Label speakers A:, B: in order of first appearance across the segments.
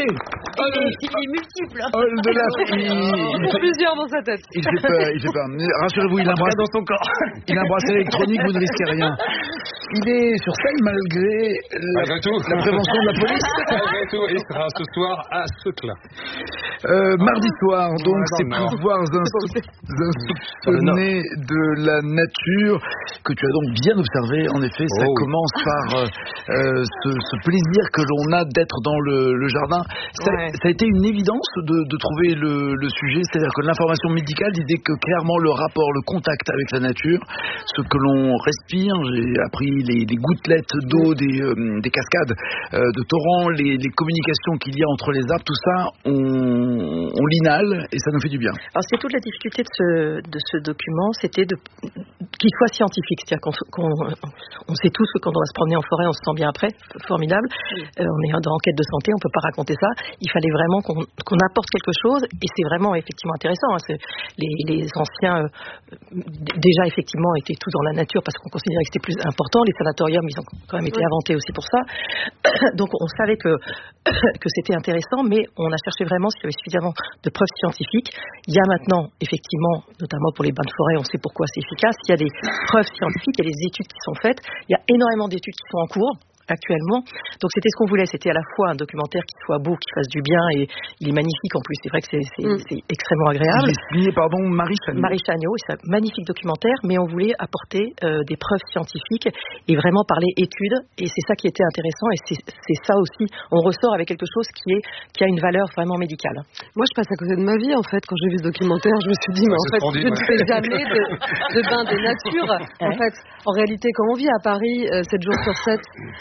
A: malgré.
B: Il est multiple.
A: Il fait
C: plusieurs dans sa tête.
A: Il fait peur. Rassurez-vous, il a un bracelet dans son corps. Il a un bracelet électronique, vous ne risquez rien. Il est sur scène malgré la prévention de la police.
D: Malgré tout, il sera ce soir à Seclin.
A: Mardi soir, donc, ces pouvoirs insoupçonnés de la nature que tu as donc bien observé. En effet, ça commence par ce plaisir que l'on a d'être dans le jardin. Ça a été une évidence de trouver le sujet, c'est-à-dire que l'information médicale disait que clairement le rapport, le contact avec la nature, ce que l'on respire, j'ai appris les gouttelettes d'eau des cascades, de torrents, les communications qu'il y a entre les arbres, tout ça, on l'inhale et ça nous fait du bien.
B: Alors c'est toute la difficulté de ce document, c'était qu'il soit scientifique, c'est-à-dire qu'on sait tous que quand on va se promener en forêt, on se sent bien après, formidable. On est dans enquête de santé, on peut pas raconter ça. Il fallait vraiment qu'on apporte quelque chose, et c'est vraiment effectivement intéressant. Les anciens déjà effectivement étaient tous dans la nature parce qu'on considérait que c'était plus important. Les sanatoriums, ils ont quand même été inventés aussi pour ça. Donc on savait que c'était intéressant, mais on a cherché vraiment s'il y avait suffisamment de preuves scientifiques. Il y a maintenant effectivement, notamment pour les bains de forêt, on sait pourquoi c'est efficace. Il y a des preuves scientifiques, il y a des études qui sont faites. Il y a énormément d'études qui sont en cours actuellement. Donc c'était ce qu'on voulait, c'était à la fois un documentaire qui soit beau, qui fasse du bien, et il est magnifique en plus, c'est vrai que c'est extrêmement agréable.
A: Il est signé, Marie
B: Chagnot, c'est un magnifique documentaire, mais on voulait apporter des preuves scientifiques et vraiment parler études, et c'est ça qui était intéressant, et c'est ça aussi, on ressort avec quelque chose qui a une valeur vraiment médicale.
C: Moi je passe à côté de ma vie en fait, quand j'ai vu ce documentaire, je me suis dit, mais en fait, je ne fais jamais de bain de nature. En fait, en réalité, quand on vit à Paris 7 jours sur 7,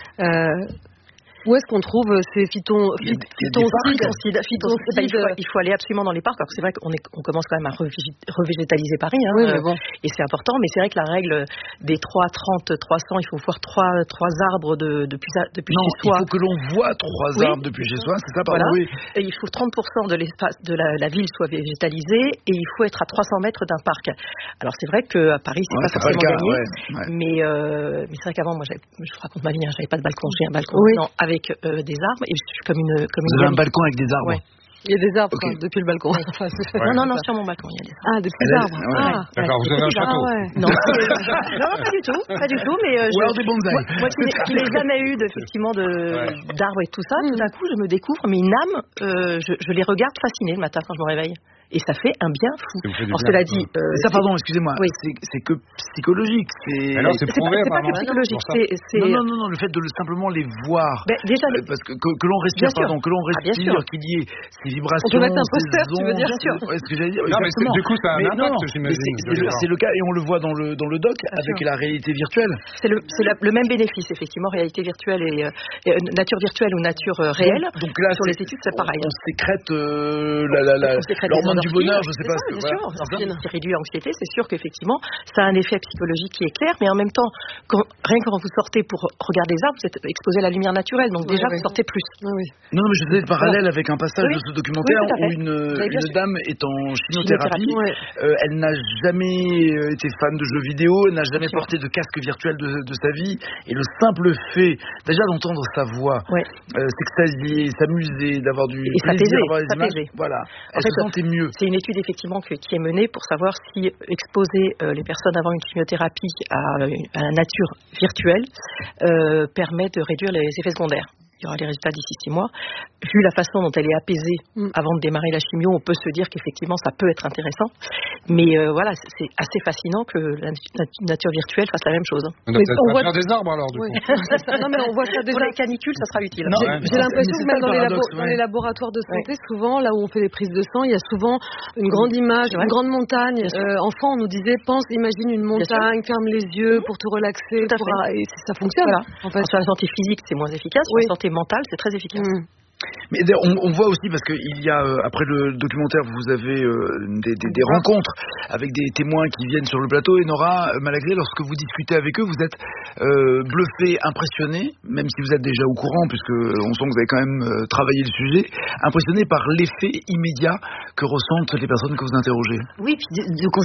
C: où est-ce qu'on trouve ces phytoncides?
B: Il faut aller absolument dans les parcs. Alors c'est vrai qu'on commence quand même à revégétaliser Paris,
C: oui, mais bon.
B: Et c'est important. Mais c'est vrai que la règle des 3, 30, 300, il faut voir 3 arbres depuis chez soi.
A: Il faut que l'on voit 3 arbres depuis chez soi, c'est ça, pardon.
B: Voilà. Et il faut 30% de l'espace de la ville soit végétalisé, et il faut être à 300 mètres d'un parc. Alors c'est vrai qu'à Paris c'est pas forcément gagné, mais c'est vrai qu'avant, moi je raconte ma vie, j'avais pas de balcon, j'ai un balcon avec des arbres, et je suis comme une
A: Vous avez un balcon avec des arbres?
C: Il y a des arbres depuis le balcon.
B: Non, sur mon balcon il y a des arbres.
C: Des petits arbres.
D: D'accord, vous avez un château.
B: Non, pas du tout, mais
A: ou alors des bonsaïs.
B: Moi qui n'ai jamais eu effectivement d'arbres et tout ça, tout d'un coup je me découvre, mais une âme, je les regarde fascinée le matin quand je me réveille. Et ça fait un bien fou. Alors cela dit,
A: ça, pardon, excusez-moi, c'est que psychologique.
D: C'est prouvé,
B: c'est pas que psychologique.
A: Non, le fait de simplement les voir.
B: Déjà,
A: parce que l'on respire, que l'on respire, qu'il y ait ces vibrations.
C: On peut mettre un poster, tu veux dire?
B: Bien sûr.
A: Ouais, ce que j'allais dire.
D: Non, mais du coup, ça a un impact, j'imagine.
A: C'est le cas, et on le voit dans le doc avec la réalité virtuelle.
B: C'est le même bénéfice, effectivement, réalité virtuelle et nature virtuelle ou nature réelle.
A: Donc là,
B: sur les études, c'est pareil.
A: On sécrète l'hormone du bonheur, je sais pas.
B: Bien sûr, qui réduit l'anxiété, c'est sûr qu'effectivement, ça a un effet psychologique qui est clair, mais en même temps, rien que quand vous sortez pour regarder les arbres, vous êtes exposé à la lumière naturelle, donc déjà vous sortez plus.
A: Non, mais je faisais le parallèle avec un passage de ce documentaire où une dame est en chimiothérapie. Elle n'a jamais été fan de jeux vidéo, elle n'a jamais porté de casque virtuel de sa vie, et le simple fait déjà d'entendre sa voix, s'extasier, s'amuser, d'avoir du plaisir, d'avoir des images, voilà, elle se sentait mieux.
B: C'est une étude effectivement qui est menée pour savoir si exposer les personnes avant une chimiothérapie à la nature virtuelle permet de réduire les effets secondaires. Il y aura les résultats d'ici 6 mois. Vu la façon dont elle est apaisée avant de démarrer la chimio, on peut se dire qu'effectivement ça peut être intéressant. Mais voilà, c'est assez fascinant que la nature virtuelle fasse la même chose.
D: On voit des arbres alors du coup.
C: Non mais on voit ça déjà.
B: Pour les canicules, ça sera utile.
C: J'ai l'impression que même dans les laboratoires de santé, souvent là où on fait les prises de sang, il y a souvent une grande image, une grande montagne. Enfant, on nous disait imagine une montagne, ferme les yeux pour te relaxer. Et ça fonctionne.
B: Voilà. En fait, sur la santé physique, c'est moins efficace. Sur la santé mentale, c'est très efficace.
A: Mais on voit aussi, parce qu'il y a, après le documentaire, vous avez des rencontres avec des témoins qui viennent sur le plateau, et Nora Malagré, lorsque vous discutez avec eux, vous êtes bluffé, impressionné, même si vous êtes déjà au courant, puisque on sent que vous avez quand même travaillé le sujet, impressionné par l'effet immédiat que ressentent les personnes que vous interrogez.
E: Oui, puis